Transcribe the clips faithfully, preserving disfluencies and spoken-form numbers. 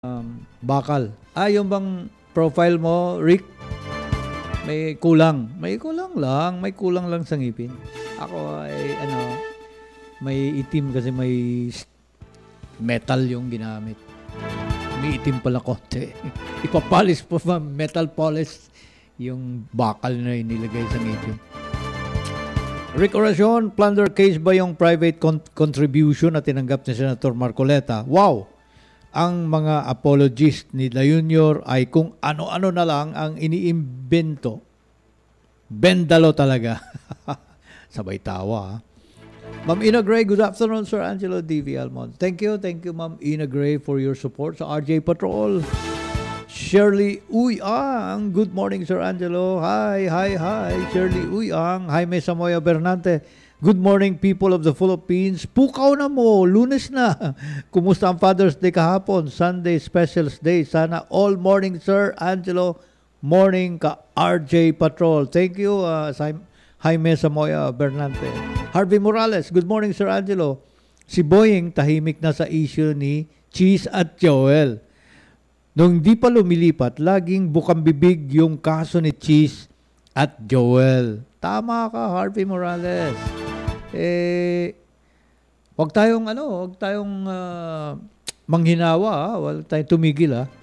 um, bakal. Ah, yung bang profile mo, Rick, may kulang. May kulang lang. May kulang lang sa ngipin. Ako ay, ano, may itim kasi may metal yung ginamit. May itim pala konti. Ipapalis po pa, metal polish yung bakal na inilagay sa ngipin. Rick Oracion, plunder case ba yung private con- contribution na tinanggap ni Senator Marcoleta? Wow! Ang mga apologist ni La Junior ay kung ano-ano na lang ang iniimbento. Bendalo talaga. Sabay tawa, ha? Ma'am Ina Gray, good afternoon, Sir Angelo D V Almond. Thank you, thank you, Ma'am Ina Gray, for your support sa R J Patrol. Shirley Uyang, good morning, Sir Angelo. Hi, hi, hi. Shirley Uyang, Jaime Samoya Bernante. Good morning, people of the Philippines. Pukaw na mo, Lunes na. Kumusta ang Father's Day kahapon? Sunday, Specials Day. Sana all morning, Sir Angelo. Morning ka R J Patrol. Thank you, uh, Jaime Samoya Bernante. Harvey Morales, good morning, Sir Angelo. Si Boying tahimik na sa issue ni Cheese at Joel. Nung di pa lumilipat, laging bukang bibig yung kaso ni Cheese at Joel. Tama ka, Harvey Morales. Eh, wag tayong ano, wag tayong uh, manghinawa, ha? Wag tayong tumigil, ha?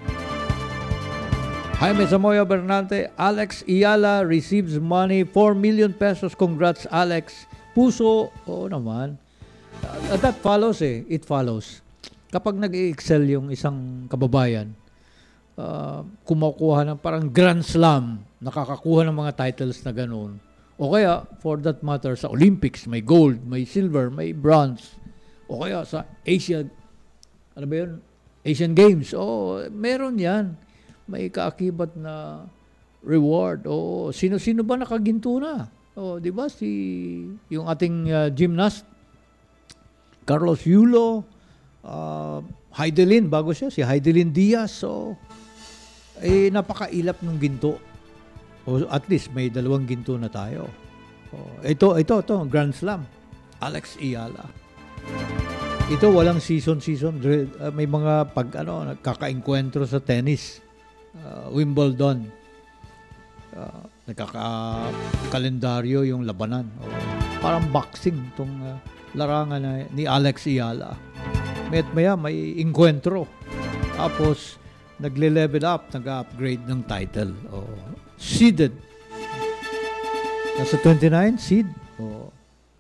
Jaime Samoya Bernante, Alex Iyala receives money, four million pesos. Congrats, Alex. Puso, oo naman. Uh, that follows eh, it follows. Kapag nag-i-excel yung isang kababayan, Uh, kumukuha ng parang Grand Slam, nakakakuha ng mga titles na ganoon. O kaya, for that matter, sa Olympics, may gold, may silver, may bronze. O kaya sa Asia, ano ba yun? Asian Games. O, meron yan. May kaakibat na reward. O, sino-sino ba nakaginto na? O, di ba? Si, yung ating uh, gymnast, Carlos Yulo, uh, Heidelin, bago siya, si Heidelin Diaz. So, eh, napakailap ng ginto. O at least may dalawang ginto na tayo. O, ito, ito, ito, Grand Slam. Alex Iyala. Ito, walang season-season. Uh, may mga pag, ano, nagkaka-enkwentro sa tennis. Uh, Wimbledon. Uh, nagkaka-kalendaryo yung labanan. O, parang boxing itong uh, larangan na, ni Alex Iyala. May at maya, may enkwentro. Tapos, nagle-level up, nag-upgrade ng title. Oh, seeded. Nasa twenty-nine, seed. Oh.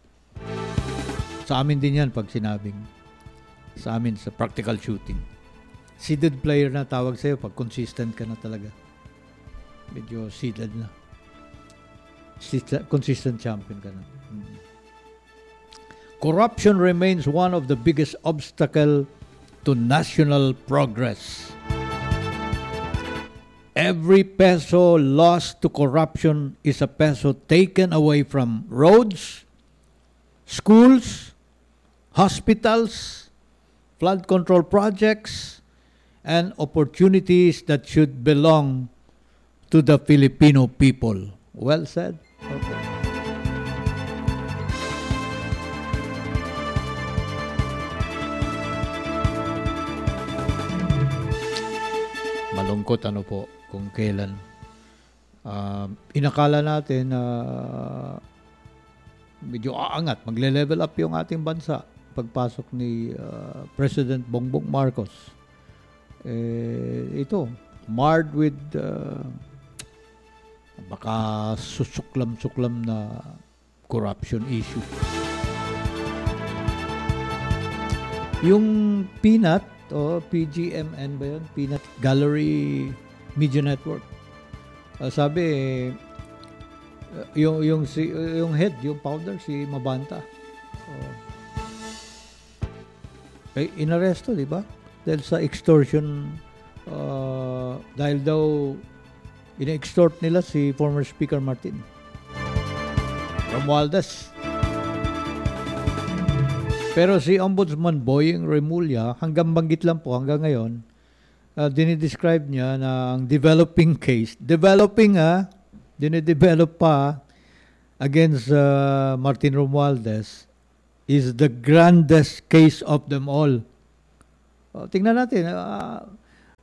Sa amin din yan pag sinabing. Sa amin, sa practical shooting. Seeded player na tawag sa'yo pag consistent ka na talaga. Medyo seeded na. Consistent champion ka na. Hmm. Corruption remains one of the biggest obstacle to national progress. Every peso lost to corruption is a peso taken away from roads, schools, hospitals, flood control projects, and opportunities that should belong to the Filipino people. Well said. Okay. Malungkot ano po kung kailan uh, inakala natin na uh, medyo aangat, magle-level up yung ating bansa pagpasok ni uh, President Bongbong Marcos. Eh, ito, marred with uh, baka susuklam-suklam na corruption issue. Yung peanut o P G M N ba yun? Peanut Gallery Media Network. Uh, sabi, uh, yung, yung, si, yung head, yung founder, si Mabanta. Uh, eh, inaresto, di ba? Dahil sa extortion, uh, dahil daw ina-extort nila si former Speaker Martin Romualdez. Pero si Ombudsman Boying Remulla, hanggang banggit lang po, hanggang ngayon, uh, dinidescribe niya na ang developing case, developing ha, dinidevelop pa against uh, Martin Romualdez is the grandest case of them all. Uh, tingnan natin, uh,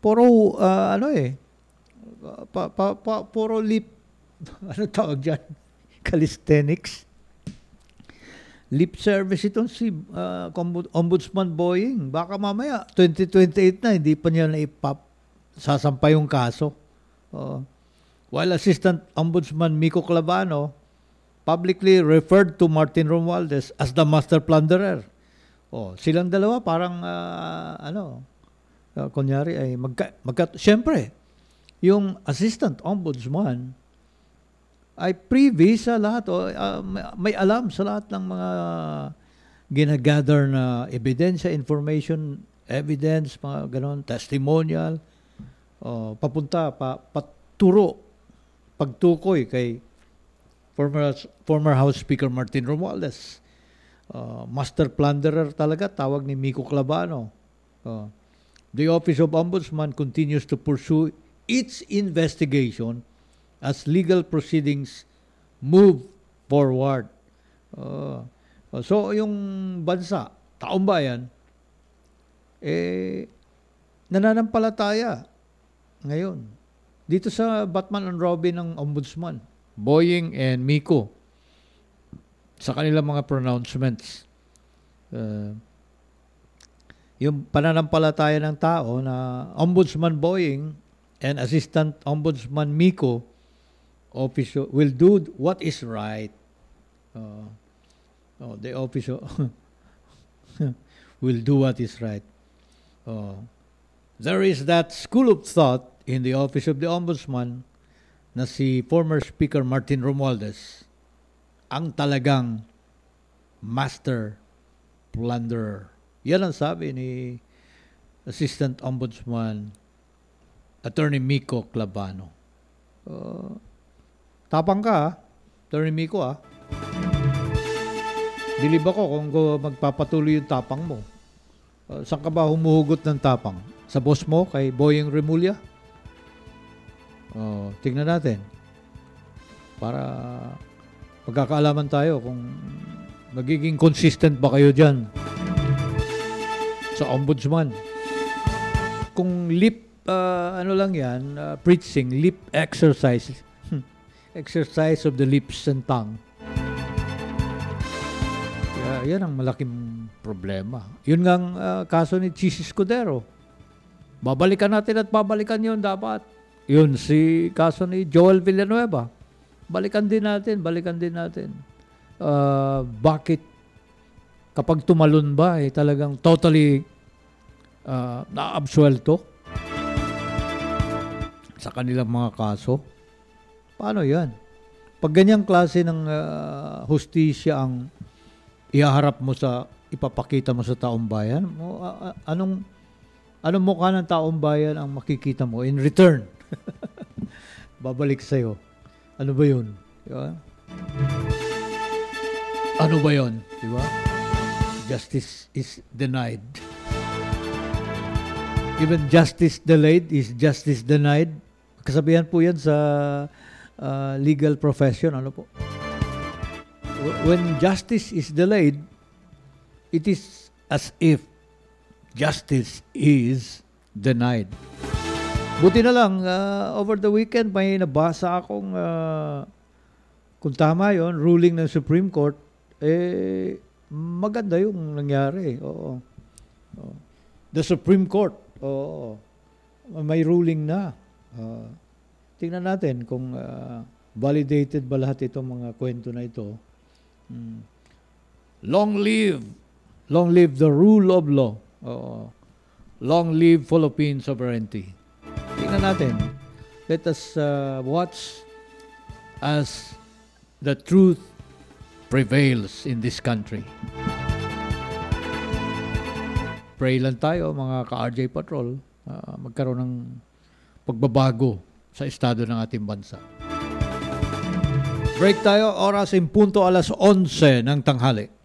puro, ah, ano eh, pa, pa, pa, puro lip, ano tawag dyan? Calisthenics. Lip service itong si uh, Ombudsman Boying. Baka mamaya, twenty twenty-eight na, hindi pa niya naipap, sasampay yung kaso. Uh, while Assistant Ombudsman Miko Clavano publicly referred to Martin Romualdez as the master plunderer. Oh, silang dalawa parang, uh, ano, uh, kunyari ay magka, magka, siyempre, yung Assistant Ombudsman ay privy sa lahat o uh, may alam sa lahat ng mga ginagather na ebidensya, information, evidence, mga ganon, testimonial, uh, papunta, pa, paturo, pagtukoy kay former former House Speaker Martin Romualdez. Uh, master plunderer talaga, tawag ni Miko Clavano. Uh, the Office of Ombudsman continues to pursue its investigation as legal proceedings move forward. Uh, so, yung bansa, taong bayan, eh, nananampalataya ngayon. Dito sa Batman and Robin ng Ombudsman, Boying and Miko, sa kanilang mga pronouncements. Uh, yung pananampalataya ng tao na Ombudsman Boying and Assistant Ombudsman Miko officer will do what is right. Uh, oh, the officer will do what is right. Uh, there is that school of thought in the Office of the Ombudsman na si former Speaker Martin Romualdez ang talagang master plunderer. Yan ang sabi ni Assistant Ombudsman Attorney Miko Clavano. Uh, tapang ka, ha? Attorney Miko, ha? Dilib ako kung magpapatuloy yung tapang mo. Uh, saan ka ba humuhugot ng tapang? Sa boss mo, kay Boying Remulla? Uh, tingnan natin. Para magkakaalaman tayo kung magiging consistent ba kayo dyan sa ombudsman. Kung lip, uh, ano lang yan, uh, preaching, lip exercise, exercise of the lips and tongue. Yeah, yan ang malaking problema. Yun nga ang uh, kaso ni Chis Escudero. Babalikan natin at babalikan yun dapat. Yun si kaso ni Joel Villanueva. Balikan din natin, balikan din natin. Uh, bakit kapag tumalon ba, eh, talagang totally uh, na-absuelto sa kanilang mga kaso? Paano yan? Pag ganyang klase ng uh, hustisya ang ihaharap mo sa, ipapakita mo sa taong bayan, mo, uh, uh, anong, anong mukha ng taong bayan ang makikita mo in return? Babalik sa'yo. Ano ba yun? Diba? Ano ba yun? Diba? Justice is denied. Even justice delayed is justice denied. Kasabihan po yan sa uh, legal profession. Ano po? When justice is delayed, it is as if justice is denied. Buti na lang, uh, over the weekend, may nabasa akong, uh, kung tama yun, ruling ng Supreme Court, eh, maganda yung nangyari. Oo. Oo. The Supreme Court, oo, may ruling na. Uh, tingnan natin kung uh, validated ba lahat itong mga kwento na ito. Hmm. Long live, long live the rule of law. Oo. Long live Philippine sovereignty. Tingnan natin. Let us uh, watch as the truth prevails in this country. Pray lang tayo, mga ka-R J Patrol, uh, magkaroon ng pagbabago sa estado ng ating bansa. Break tayo, oras in punto alas onse ng tanghali.